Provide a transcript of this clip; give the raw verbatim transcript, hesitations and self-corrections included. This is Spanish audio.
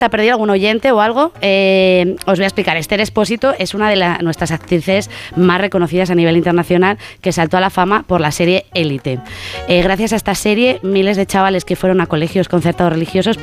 ¿Se ha perdido algún oyente o algo? Eh, os voy a explicar. Esther Expósito es una de la, nuestras actrices más reconocidas a nivel internacional, que saltó a la fama por la serie Élite. Eh, gracias a esta serie, miles de chavales que fueron a colegios concertados religiosos